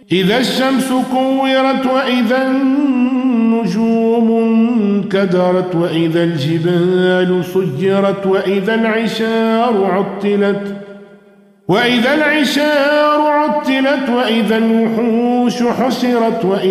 إذا الشمس كورت وإذا النجوم انكدرت وإذا الجبال سجرت وإذا العشار عطلت وإذا الوحوش حشرت